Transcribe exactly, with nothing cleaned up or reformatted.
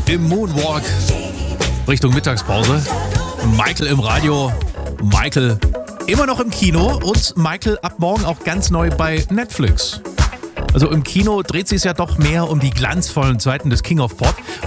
im Moonwalk Richtung Mittagspause. Michael im Radio, Michael immer noch im Kino und Michael ab morgen auch ganz neu bei Netflix. Also im Kino dreht sich ja doch mehr um die glanzvollen Zeiten des King of Pop.